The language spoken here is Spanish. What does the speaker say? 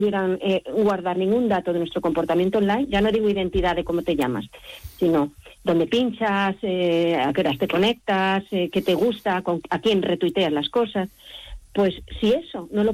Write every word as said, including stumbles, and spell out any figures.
quieran eh, guardar ningún dato de nuestro comportamiento online, ya no digo identidad de cómo te llamas, sino dónde pinchas, eh, a qué horas te conectas, eh, qué te gusta, con, a quién retuiteas las cosas, pues si eso no lo